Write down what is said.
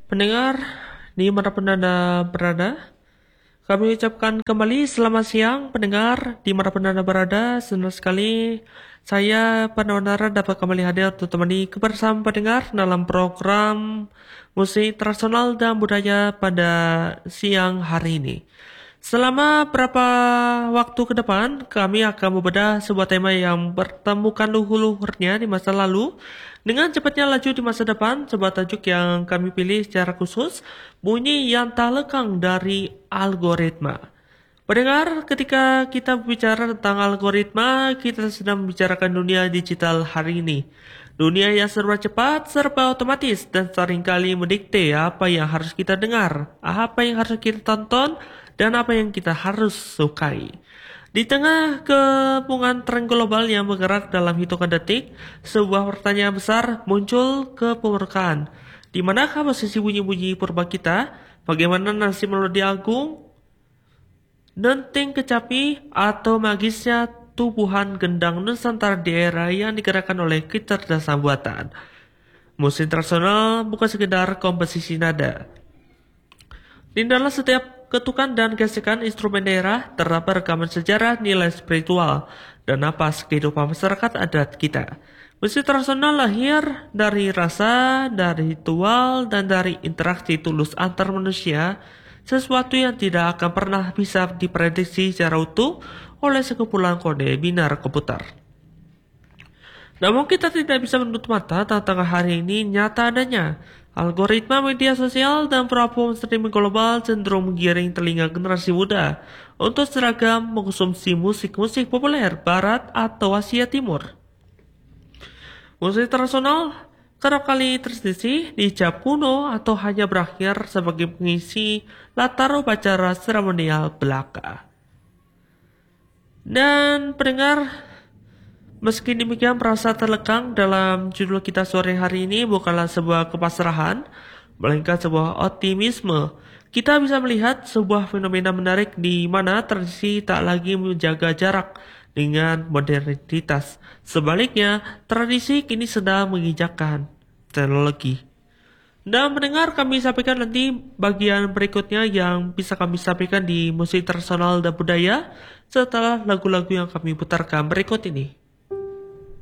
Pendengar, dimanapun Anda berada, kami ucapkan kembali selamat siang pendengar, dimanapun Anda berada. Senang sekali saya Panonara dapat kembali hadir untuk temani kebersamaan pendengar dalam program musik tradisional dan budaya pada siang hari ini. Selama beberapa waktu ke depan, kami akan membedah sebuah tema yang bertemukan luhur-luhurnya di masa lalu dengan cepatnya laju di masa depan. Sebuah tajuk yang kami pilih secara khusus, bunyi yang tak lekang dari algoritma. Pendengar, ketika kita berbicara tentang algoritma, kita sedang membicarakan dunia digital hari ini. Dunia yang serba cepat, serba otomatis, dan seringkali mendikte apa yang harus kita dengar, apa yang harus kita tonton, dan apa yang kita harus sukai. Di tengah kepungan tren global yang bergerak dalam hitungan detik, sebuah pertanyaan besar muncul ke permukaan. Di manakah posisi bunyi-bunyi purba kita? Bagaimana nasib melodi agung, denting kecapi, atau magisnya tubuhan gendang Nusantara di era yang digerakkan oleh kecerdasan buatan? Musik tradisional bukan sekedar komposisi nada. Di dalam setiap ketukan dan gesekan instrumen daerah terdapat rekaman sejarah, nilai spiritual, dan napas kehidupan masyarakat adat kita. Musik tradisional lahir dari rasa, dari ritual, dan dari interaksi tulus antar manusia, sesuatu yang tidak akan pernah bisa diprediksi secara utuh oleh sekumpulan kode binar komputer. Namun kita tidak bisa menutup mata tantangan hari ini nyata adanya. Algoritma media sosial dan platform streaming global cenderung menggiring telinga generasi muda untuk seragam mengkonsumsi musik-musik populer Barat atau Asia Timur. Musik tradisional kerap kali tersisih, dicap kuno, atau hanya berakhir sebagai pengisi latar upacara seremonial belaka. Dan pendengar, meski demikian, perasa terlekang dalam judul kita sore hari ini bukanlah sebuah kepasrahan, melainkan sebuah optimisme. Kita bisa melihat sebuah fenomena menarik di mana tradisi tak lagi menjaga jarak dengan modernitas. Sebaliknya, tradisi kini sedang menginjakkan teknologi. Dan mendengar, kami sampaikan nanti bagian berikutnya yang bisa kami sampaikan di musik tradisional dan budaya setelah lagu-lagu yang kami putarkan berikut ini.